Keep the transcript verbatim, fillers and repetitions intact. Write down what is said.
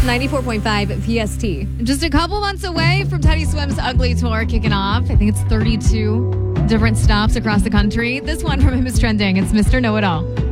ninety-four point five P S T. Just a couple months away from Teddy Swim's Ugly Tour kicking off. I think it's thirty-two different stops across the country. This one from him is trending. It's Mister Know-It-All.